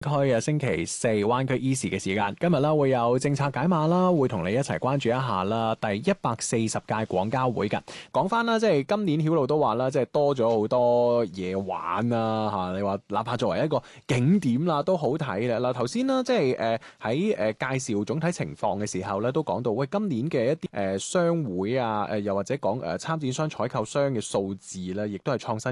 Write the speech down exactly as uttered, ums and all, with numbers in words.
開嘅星期四灣區 E 時嘅時間，今日啦會有政策解碼啦，會同你一齊關注一下啦。第一百四十屆廣交會嘅，講翻啦，即係今年曉露都話啦，即係多咗好多嘢玩啊吓。你話哪怕作為一個景點啦，都好睇啦。嗱，頭先啦，即係誒喺誒介紹總體情況嘅時候咧，都講到喂，今年嘅一啲誒商會啊，誒又或者講誒參展商採購商嘅數字咧，亦都係創新